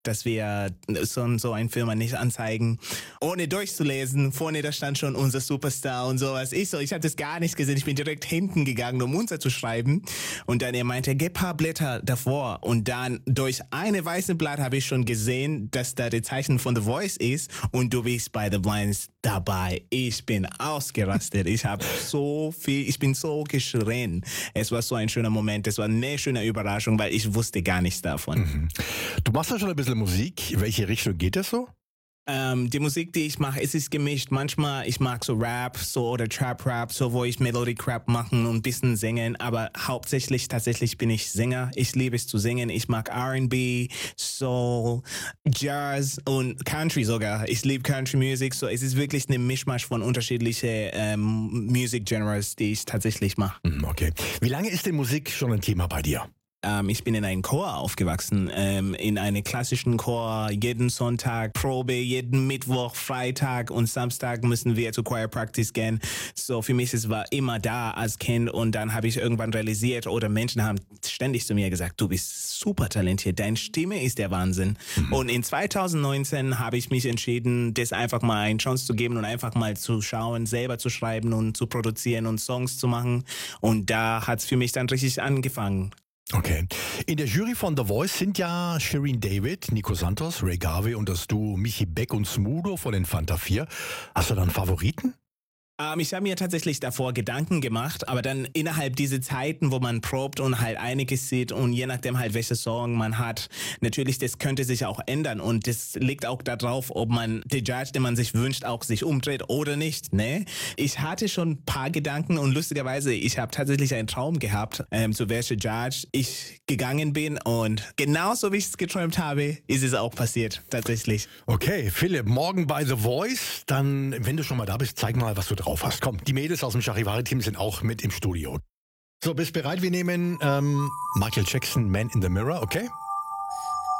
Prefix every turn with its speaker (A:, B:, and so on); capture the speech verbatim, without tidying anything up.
A: dass wir so, so einen Film nicht anzeigen, ohne durchzulesen. Vorne, da stand schon unser Superstar und sowas. Ich so, ich habe das gar nicht gesehen. Ich bin direkt hinten gegangen, um unser zu schreiben. Und dann er meinte, gib ein paar Blätter davor. Und dann durch eine weiße Blatt habe ich schon gesehen, dass da die Zeichen von The Voice ist und du bist bei The Blinds dabei. Ich bin ausgerastet. Ich habe so viel, ich bin so geschrien. Es war so ein schöner Moment. Es war eine schöne Überraschung, weil ich wusste gar nichts davon.
B: Mhm. Du machst ja schon ein bisschen Musik. In welche Richtung geht das so?
A: Ähm, die Musik, die ich mache, es ist gemischt. Manchmal, ich mag so Rap so oder Trap-Rap, so wo ich Melodic-Rap machen und ein bisschen singen, aber hauptsächlich, tatsächlich bin ich Sänger. Ich liebe es zu singen. Ich mag R and B, Soul, Jazz und Country sogar. Ich liebe Country-Music, so es ist wirklich eine Mischmasch von unterschiedlichen ähm, Music-Genres, die ich tatsächlich mache.
B: Okay. Wie lange ist denn Musik schon ein Thema bei dir?
A: Ähm, ich bin in einem Chor aufgewachsen, ähm, in einem klassischen Chor. Jeden Sonntag Probe, jeden Mittwoch, Freitag und Samstag müssen wir zu Choir Practice gehen. So für mich, es war immer da als Kind und dann habe ich irgendwann realisiert oder Menschen haben ständig zu mir gesagt, du bist super talentiert, deine Stimme ist der Wahnsinn. Mhm. Und in zwanzig neunzehn habe ich mich entschieden, das einfach mal eine Chance zu geben und einfach mal zu schauen, selber zu schreiben und zu produzieren und Songs zu machen. Und da hat es für mich dann richtig angefangen.
B: Okay. In der Jury von The Voice sind ja Shirin David, Nico Santos, Ray Garvey und das Duo Michi Beck und Smudo von den Fanta vier. Hast du da einen Favoriten?
A: Ähm, ich habe mir tatsächlich davor Gedanken gemacht, aber dann innerhalb dieser Zeiten, wo man probt und halt einiges sieht und je nachdem halt, welche Song man hat, natürlich, das könnte sich auch ändern und das liegt auch darauf, ob man den Judge, den man sich wünscht, auch sich umdreht oder nicht, ne? Ich hatte schon ein paar Gedanken und lustigerweise, ich habe tatsächlich einen Traum gehabt, ähm, zu welcher Judge ich gegangen bin und genauso wie ich es geträumt habe, ist es auch passiert, tatsächlich.
B: Okay, Philipp, morgen bei The Voice, dann, wenn du schon mal da bist, zeig mal, was du drauf hast. Komm, die Mädels aus dem Charivari-Team sind auch mit im Studio. So, bist bereit? Wir nehmen ähm, Michael Jackson, Man in the Mirror, okay?